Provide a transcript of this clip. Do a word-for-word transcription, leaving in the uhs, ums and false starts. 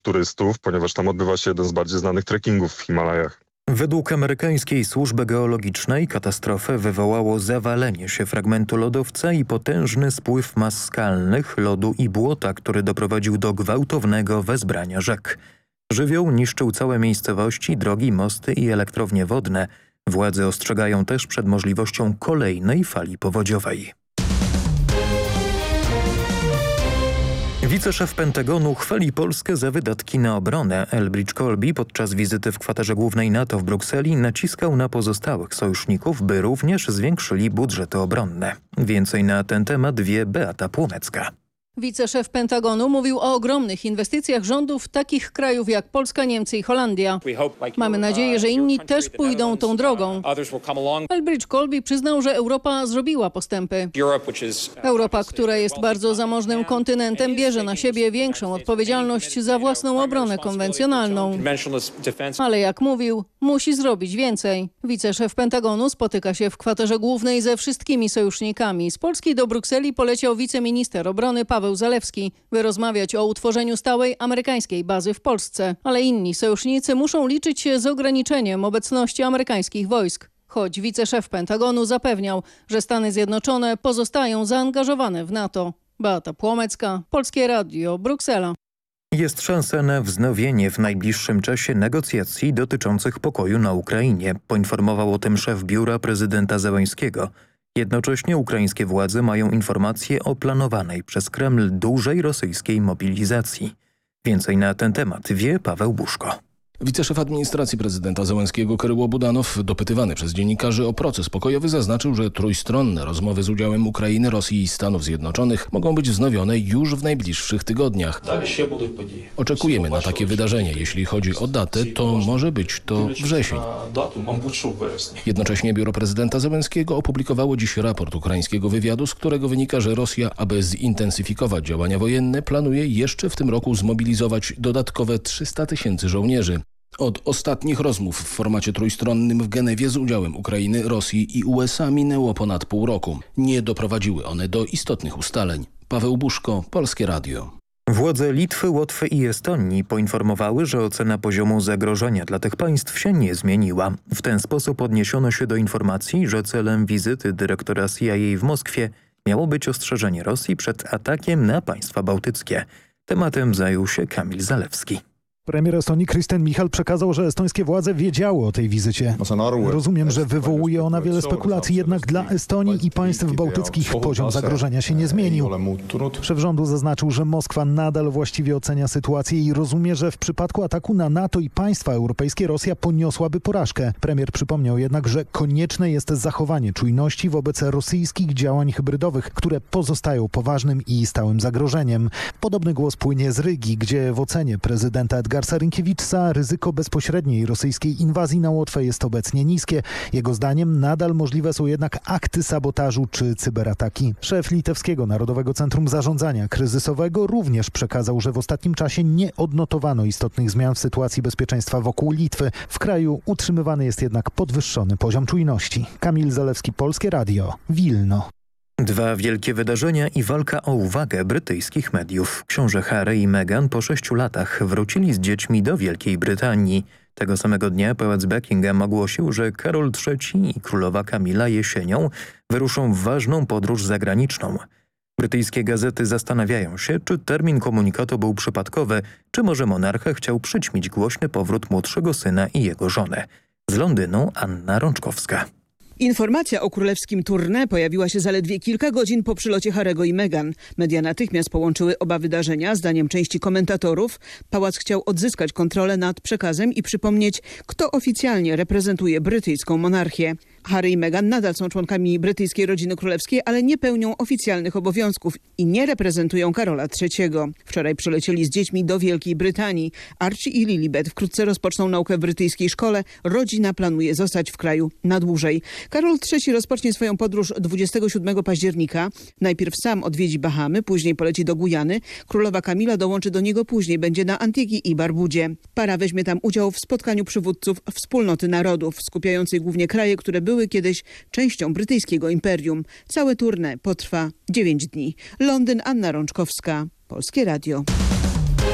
turystów, ponieważ tam odbywa się jeden z bardziej znanych trekkingów w Himalajach. Według amerykańskiej służby geologicznej katastrofę wywołało zawalenie się fragmentu lodowca i potężny spływ mas skalnych, lodu i błota, który doprowadził do gwałtownego wezbrania rzek. Żywioł niszczył całe miejscowości, drogi, mosty i elektrownie wodne. Władze ostrzegają też przed możliwością kolejnej fali powodziowej. Wiceszef Pentagonu chwali Polskę za wydatki na obronę. Elbridge Colby podczas wizyty w kwaterze głównej NATO w Brukseli naciskał na pozostałych sojuszników, by również zwiększyli budżety obronne. Więcej na ten temat wie Beata Płomecka. Wiceszef Pentagonu mówił o ogromnych inwestycjach rządów takich krajów jak Polska, Niemcy i Holandia. Mamy nadzieję, że inni też pójdą tą drogą. Elbridge Colby przyznał, że Europa zrobiła postępy. Europa, która jest bardzo zamożnym kontynentem, bierze na siebie większą odpowiedzialność za własną obronę konwencjonalną. Ale jak mówił, musi zrobić więcej. Wiceszef Pentagonu spotyka się w kwaterze głównej ze wszystkimi sojusznikami. Z Polski do Brukseli poleciał wiceminister obrony Paweł Zalewski, by rozmawiać o utworzeniu stałej amerykańskiej bazy w Polsce. Ale inni sojusznicy muszą liczyć się z ograniczeniem obecności amerykańskich wojsk. Choć wiceszef Pentagonu zapewniał, że Stany Zjednoczone pozostają zaangażowane w NATO. Beata Płomecka, Polskie Radio, Bruksela. Jest szansa na wznowienie w najbliższym czasie negocjacji dotyczących pokoju na Ukrainie, poinformował o tym szef biura prezydenta Zełenskiego. Jednocześnie ukraińskie władze mają informacje o planowanej przez Kreml dużej rosyjskiej mobilizacji. Więcej na ten temat wie Paweł Buszko. Wiceszef administracji prezydenta Zełenskiego Kryło Budanow, dopytywany przez dziennikarzy o proces pokojowy, zaznaczył, że trójstronne rozmowy z udziałem Ukrainy, Rosji i Stanów Zjednoczonych mogą być wznowione już w najbliższych tygodniach. Oczekujemy na takie wydarzenie. Jeśli chodzi o datę, to może być to wrzesień. Jednocześnie biuro prezydenta Zełenskiego opublikowało dziś raport ukraińskiego wywiadu, z którego wynika, że Rosja, aby zintensyfikować działania wojenne, planuje jeszcze w tym roku zmobilizować dodatkowe trzysta tysięcy żołnierzy. Od ostatnich rozmów w formacie trójstronnym w Genewie z udziałem Ukrainy, Rosji i U S A minęło ponad pół roku. Nie doprowadziły one do istotnych ustaleń. Paweł Buszko, Polskie Radio. Władze Litwy, Łotwy i Estonii poinformowały, że ocena poziomu zagrożenia dla tych państw się nie zmieniła. W ten sposób odniesiono się do informacji, że celem wizyty dyrektora C I A w Moskwie miało być ostrzeżenie Rosji przed atakiem na państwa bałtyckie. Tematem zajął się Kamil Zalewski. Premier Estonii Kristen Michal przekazał, że estońskie władze wiedziały o tej wizycie. Rozumiem, że wywołuje ona wiele spekulacji, jednak dla Estonii i państw bałtyckich poziom zagrożenia się nie zmienił. Szef rządu zaznaczył, że Moskwa nadal właściwie ocenia sytuację i rozumie, że w przypadku ataku na NATO i państwa europejskie Rosja poniosłaby porażkę. Premier przypomniał jednak, że konieczne jest zachowanie czujności wobec rosyjskich działań hybrydowych, które pozostają poważnym i stałym zagrożeniem. Podobny głos płynie z Rygi, gdzie w ocenie prezydenta Edgarsa Rynkiewicza ryzyko bezpośredniej rosyjskiej inwazji na Łotwę jest obecnie niskie. Jego zdaniem nadal możliwe są jednak akty sabotażu czy cyberataki. Szef Litewskiego Narodowego Centrum Zarządzania Kryzysowego również przekazał, że w ostatnim czasie nie odnotowano istotnych zmian w sytuacji bezpieczeństwa wokół Litwy. W kraju utrzymywany jest jednak podwyższony poziom czujności. Kamil Zalewski, Polskie Radio, Wilno. Dwa wielkie wydarzenia i walka o uwagę brytyjskich mediów. Książę Harry i Meghan po sześciu latach wrócili z dziećmi do Wielkiej Brytanii. Tego samego dnia pałac Buckingham ogłosił, że Karol trzeci i królowa Kamila jesienią wyruszą w ważną podróż zagraniczną. Brytyjskie gazety zastanawiają się, czy termin komunikatu był przypadkowy, czy może monarcha chciał przyćmić głośny powrót młodszego syna i jego żony. Z Londynu Anna Rączkowska. Informacja o królewskim tournée pojawiła się zaledwie kilka godzin po przylocie Harry'ego i Meghan. Media natychmiast połączyły oba wydarzenia. Zdaniem części komentatorów pałac chciał odzyskać kontrolę nad przekazem i przypomnieć, kto oficjalnie reprezentuje brytyjską monarchię. Harry i Meghan nadal są członkami brytyjskiej rodziny królewskiej, ale nie pełnią oficjalnych obowiązków i nie reprezentują Karola trzeciego. Wczoraj przylecieli z dziećmi do Wielkiej Brytanii. Archie i Lilibet wkrótce rozpoczną naukę w brytyjskiej szkole. Rodzina planuje zostać w kraju na dłużej. Karol trzeci rozpocznie swoją podróż dwudziestego siódmego października. Najpierw sam odwiedzi Bahamy, później poleci do Gujany. Królowa Kamila dołączy do niego później, będzie na Antygii i Barbudzie. Para weźmie tam udział w spotkaniu przywódców Wspólnoty Narodów, skupiającej głównie kraje, które były kiedyś częścią brytyjskiego imperium. Całe tournée potrwa dziewięć dni. Londyn, Anna Rączkowska, Polskie Radio.